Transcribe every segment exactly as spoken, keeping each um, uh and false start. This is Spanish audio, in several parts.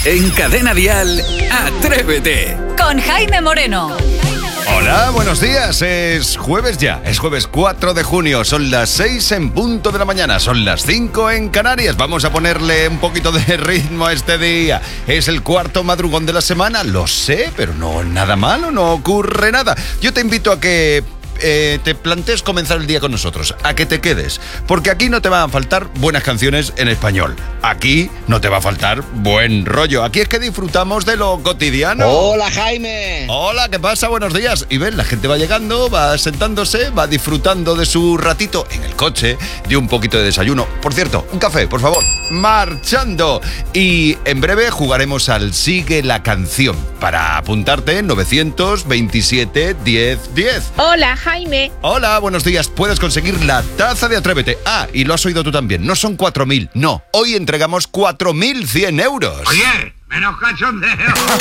En Cadena Dial, Atrévete. Con Jaime Moreno. Hola, buenos días. Es jueves ya, es jueves cuatro de junio. Son las seis en punto de la mañana, son las cinco en Canarias. Vamos a ponerle un poquito de ritmo a este día. Es el cuarto madrugón de la semana, lo sé, pero no nada malo, no ocurre nada. Yo te invito a que eh, te plantees comenzar el día con nosotros, a que te quedes, porque aquí no te van a faltar buenas canciones en español. Aquí no te va a faltar buen rollo. Aquí es que disfrutamos de lo cotidiano. Hola, Jaime. Hola, ¿qué pasa? Buenos días. Y ven, la gente va llegando, va sentándose, va disfrutando de su ratito en el coche, de un poquito de desayuno. Por cierto, un café, por favor. Marchando. Y en breve jugaremos al Sigue la Canción. Para apuntarte, novecientos veintisiete diez diez. Hola, Jaime. Hola, buenos días. Puedes conseguir la taza de Atrévete. Ah, y lo has oído tú también. No son cuatro mil, no. Hoy entregamos cuatro mil cien euros. Oye, menos cachondeo.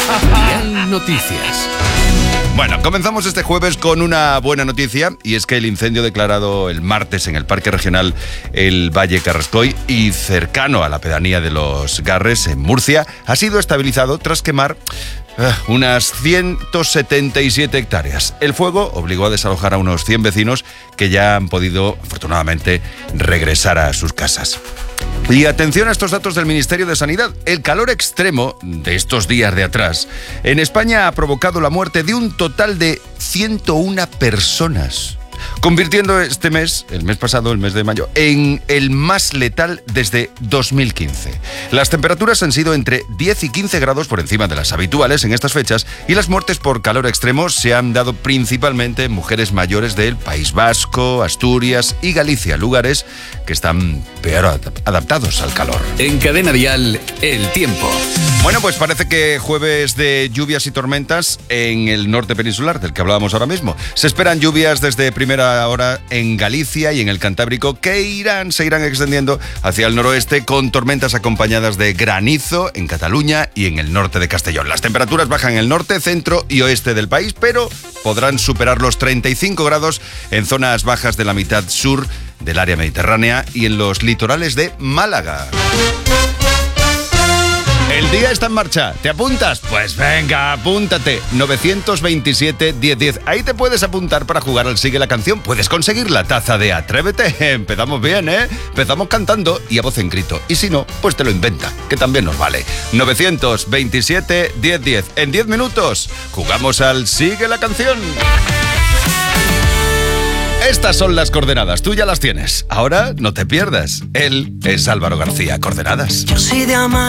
Dial Noticias. Bueno, comenzamos este jueves con una buena noticia, y es que el incendio declarado el martes en el Parque Regional El Valle Carrascoy y cercano a la pedanía de Los Garres, en Murcia, ha sido estabilizado tras quemar uh, unas ciento setenta y siete hectáreas. El fuego obligó a desalojar a unos cien vecinos que ya han podido, afortunadamente, regresar a sus casas. Y atención a estos datos del Ministerio de Sanidad. El calor extremo de estos días de atrás en España ha provocado la muerte de un total de ciento una personas, convirtiendo este mes, el mes pasado, el mes de mayo, en el más letal desde dos mil quince. Las temperaturas han sido entre diez y quince grados por encima de las habituales en estas fechas, y las muertes por calor extremo se han dado principalmente en mujeres mayores del País Vasco, Asturias y Galicia, lugares que están peor adaptados al calor. En Cadena Dial, el tiempo. Bueno, pues parece que jueves de lluvias y tormentas en el norte peninsular, del que hablábamos ahora mismo. Se esperan lluvias desde primera hora en Galicia y en el Cantábrico, que irán, se irán extendiendo hacia el noroeste, con tormentas acompañadas de granizo en Cataluña y en el norte de Castellón. Las temperaturas bajan en el norte, centro y oeste del país, pero podrán superar los treinta y cinco grados en zonas bajas de la mitad sur del área mediterránea y en los litorales de Málaga. El día está en marcha. ¿Te apuntas? Pues venga, apúntate. novecientos veintisiete diez diez. Ahí te puedes apuntar para jugar al Sigue la Canción. Puedes conseguir la taza de Atrévete. Empezamos bien, ¿eh? Empezamos cantando y a voz en grito. Y si no, pues te lo inventa, que también nos vale. novecientos veintisiete diez diez. En diez minutos jugamos al Sigue la Canción. Estas son las coordenadas, tú ya las tienes. Ahora no te pierdas. Él es Álvaro García. Coordenadas. Yo soy de amar.